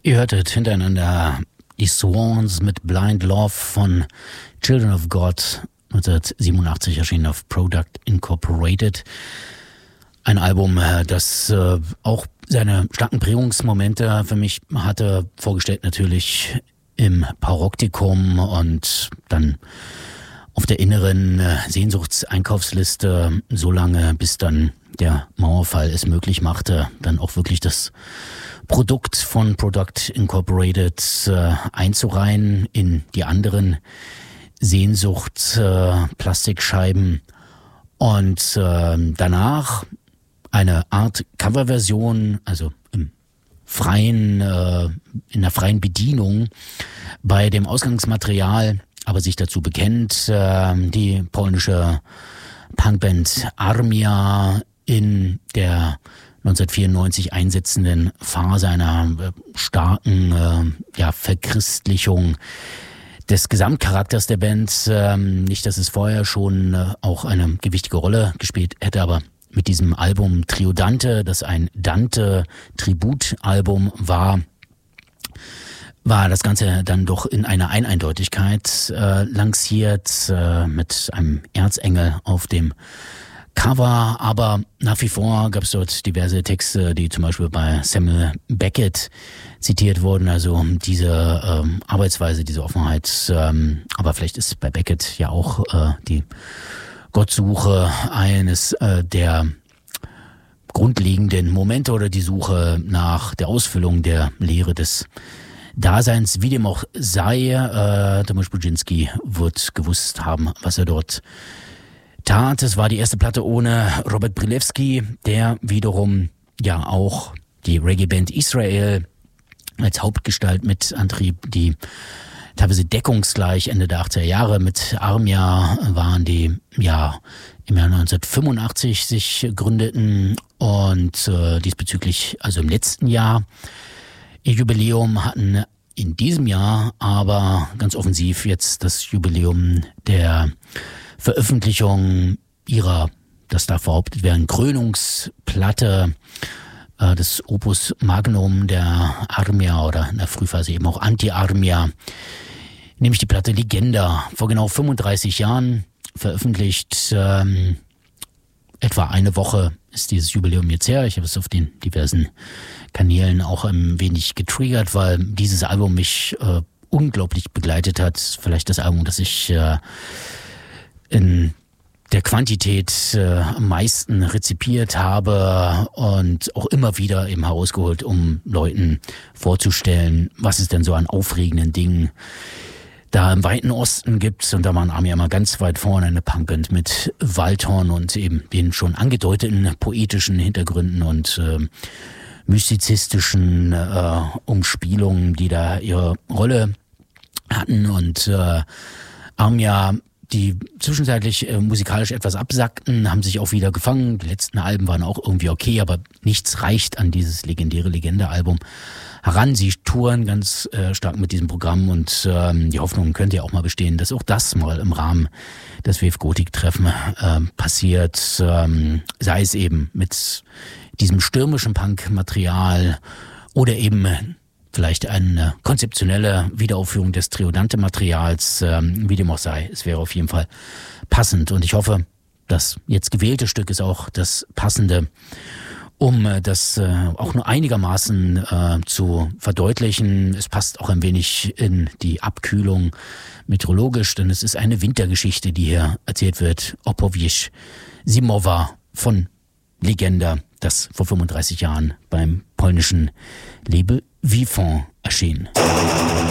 Ihr hörtet hintereinander die Swans mit Blind Love von Children of God, 1987 erschienen auf Product Incorporated. Ein Album, das auch seine starken Prägungsmomente für mich hatte, vorgestellt natürlich im Paaroktikum und dann auf der inneren Sehnsuchtseinkaufsliste, so lange bis dann der Mauerfall es möglich machte, dann auch wirklich das Produkt von Product Incorporated einzureihen in die anderen Sehnsucht-Plastikscheiben und danach eine Art Coverversion, also im freien, in der freien Bedienung bei dem Ausgangsmaterial, aber sich dazu bekennt, die polnische Punkband Armia in der 1994 einsetzenden Phase einer starken Verchristlichung des Gesamtcharakters der Band. Nicht, dass es vorher schon auch eine gewichtige Rolle gespielt hätte, aber mit diesem Album Trio Dante, das ein Dante-Tributalbum war das Ganze dann doch in einer Eindeutigkeit lanciert, mit einem Erzengel auf dem Cover, aber nach wie vor gab es dort diverse Texte, die zum Beispiel bei Samuel Beckett zitiert wurden, also diese Arbeitsweise, diese Offenheit, aber vielleicht ist bei Beckett ja auch die Gottsuche eines der grundlegenden Momente oder die Suche nach der Ausfüllung der Lehre des Daseins, wie dem auch sei. Tomasz Budzinski wird gewusst haben, was er dort tat. Es war die erste Platte ohne Robert Brilewski, der wiederum ja auch die Reggae-Band Israel als Hauptgestalt mit antrieb, die teilweise deckungsgleich Ende der 80er Jahre mit Armia waren, die ja im Jahr 1985 sich gründeten und diesbezüglich, also im letzten Jahr, ihr Jubiläum hatten, in diesem Jahr aber ganz offensiv jetzt das Jubiläum der Veröffentlichung ihrer, das darf behauptet werden, Krönungsplatte des Opus Magnum der Armia oder in der Frühphase eben auch Anti-Armia, nämlich die Platte Legenda, vor genau 35 Jahren veröffentlicht. Etwa eine Woche ist dieses Jubiläum jetzt her. Ich habe es auf den diversen Kanälen auch ein wenig getriggert, weil dieses Album mich unglaublich begleitet hat. Vielleicht das Album, das ich in der Quantität am meisten rezipiert habe und auch immer wieder eben herausgeholt, um Leuten vorzustellen, was es denn so an aufregenden Dingen da im weiten Osten gibt. Und da waren Armia immer ganz weit vorne, eine Punkband mit Waldhorn und eben den schon angedeuteten poetischen Hintergründen und mystizistischen Umspielungen, die da ihre Rolle hatten. Und Armia, die zwischenzeitlich musikalisch etwas absackten, haben sich auch wieder gefangen. Die letzten Alben waren auch irgendwie okay, aber nichts reicht an dieses legendäre Legende-Album heran. Sie touren ganz stark mit diesem Programm und die Hoffnung könnte ja auch mal bestehen, dass auch das mal im Rahmen des WF Gotik-Treffen passiert. Sei es eben mit diesem stürmischen Punk-Material oder eben vielleicht eine konzeptionelle Wiederaufführung des Trio Dante-Materials, wie dem auch sei. Es wäre auf jeden Fall passend und ich hoffe, das jetzt gewählte Stück ist auch das passende, um das auch nur einigermaßen zu verdeutlichen. Es passt auch ein wenig in die Abkühlung meteorologisch, denn es ist eine Wintergeschichte, die hier erzählt wird. Opowieść Zimowa von Legenda, das vor 35 Jahren beim polnischen Label Vivant erschien.